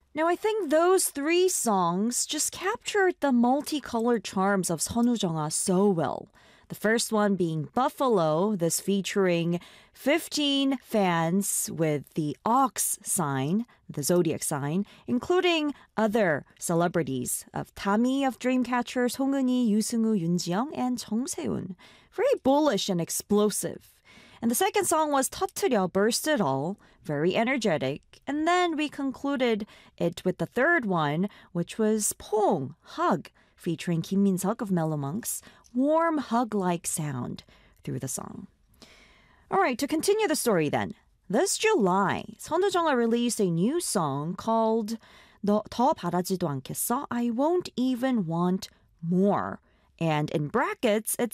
Now, I think those three songs just captured the multicolored charms of 선우정아 so well. The first one being Buffalo, this featuring 15 fans with the ox sign, the zodiac sign, including other celebrities of Tami of Dreamcatcher, 송은이, 유승우, 윤지영, and 정세훈. Very bullish and explosive. And the second song was 터트려, Burst It All, very energetic. And then we concluded it with the third one, which was 퐁, Hug, featuring Kim Min-seok of Mellow Monks, warm hug-like sound through the song. All right, to continue the story then. This July, 선우정아 released a new song called 더 바라지도 않겠어? I Won't Even Want More. And in brackets, it